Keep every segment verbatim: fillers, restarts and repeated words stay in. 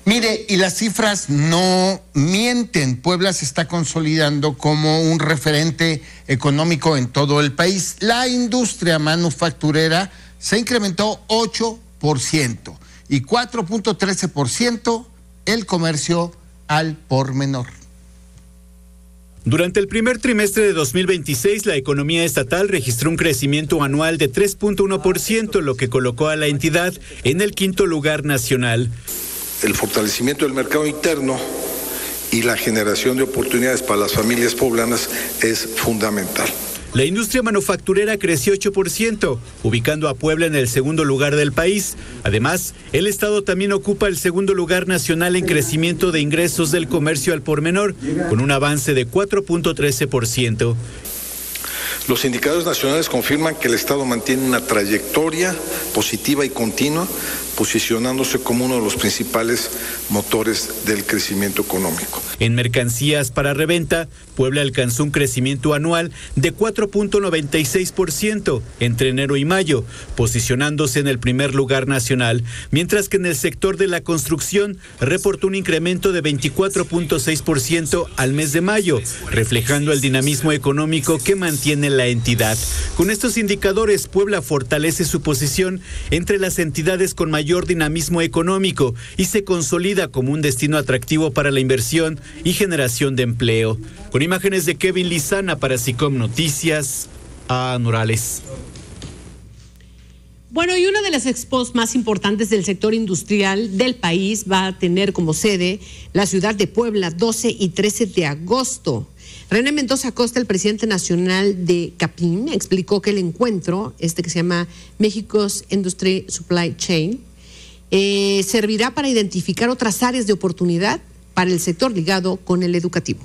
Mire, y las cifras no mienten. Puebla se está consolidando como un referente económico en todo el país. La industria manufacturera se incrementó ocho por ciento y cuatro punto trece por ciento el comercio al por menor. Durante el primer trimestre de dos mil veintiséis, la economía estatal registró un crecimiento anual de tres punto uno por ciento, lo que colocó a la entidad en el quinto lugar nacional. El fortalecimiento del mercado interno y la generación de oportunidades para las familias poblanas es fundamental. La industria manufacturera creció ocho por ciento, ubicando a Puebla en el segundo lugar del país. Además, el estado también ocupa el segundo lugar nacional en crecimiento de ingresos del comercio al por menor, con un avance de cuatro punto trece por ciento. Los indicadores nacionales confirman que el estado mantiene una trayectoria positiva y continua, posicionándose como uno de los principales motores del crecimiento económico. En mercancías para reventa, Puebla alcanzó un crecimiento anual de cuatro punto noventa y seis por ciento entre enero y mayo, posicionándose en el primer lugar nacional, mientras que en el sector de la construcción reportó un incremento de veinticuatro punto seis por ciento al mes de mayo, reflejando el dinamismo económico que mantiene la entidad. Con estos indicadores, Puebla fortalece su posición entre las entidades con mayor dinamismo económico y se consolida como un destino atractivo para la inversión y generación de empleo. Con imágenes de Kevin Lizana para SICOM Noticias, a Nurales. Bueno, y una de las expos más importantes del sector industrial del país va a tener como sede la ciudad de Puebla, doce y trece de agosto. René Mendoza Costa, el presidente nacional de CAPIM, explicó que el encuentro, este que se llama México's Industry Supply Chain, eh, servirá para identificar otras áreas de oportunidad para el sector ligado con el educativo.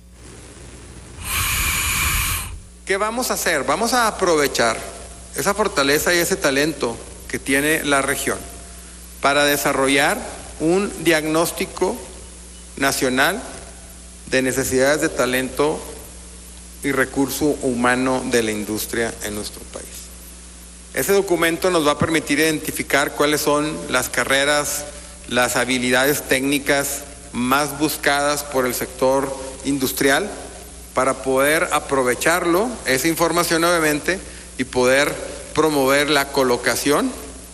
¿Qué vamos a hacer? Vamos a aprovechar esa fortaleza y ese talento que tiene la región para desarrollar un diagnóstico nacional de necesidades de talento y recurso humano de la industria en nuestro país. Ese documento nos va a permitir identificar cuáles son las carreras, las habilidades técnicas más buscadas por el sector industrial para poder aprovecharlo, esa información obviamente, y poder promover la colocación.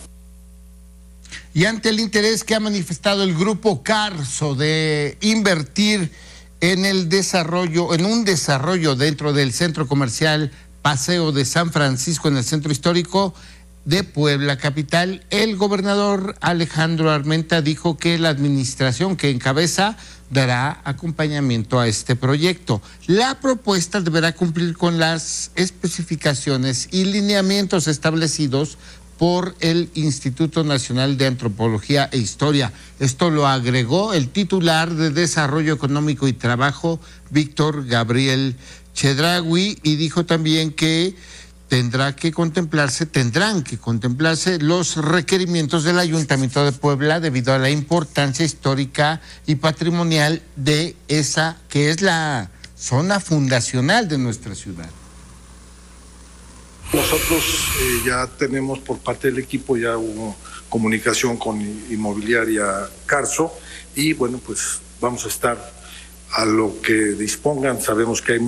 Y ante el interés que ha manifestado el grupo Carso de invertir en el desarrollo, en un desarrollo dentro del centro comercial Paseo de San Francisco en el centro histórico de Puebla capital, el gobernador Alejandro Armenta dijo que la administración que encabeza dará acompañamiento a este proyecto. La propuesta deberá cumplir con las especificaciones y lineamientos establecidos por el Instituto Nacional de Antropología e Historia. Esto lo agregó el titular de Desarrollo Económico y Trabajo, Víctor Gabriel Chedraui, y dijo también que tendrá que contemplarse, tendrán que contemplarse los requerimientos del Ayuntamiento de Puebla debido a la importancia histórica y patrimonial de esa que es la zona fundacional de nuestra ciudad. Nosotros eh, ya tenemos por parte del equipo, ya hubo comunicación con Inmobiliaria Carso y bueno, pues vamos a estar a lo que dispongan. Sabemos que hay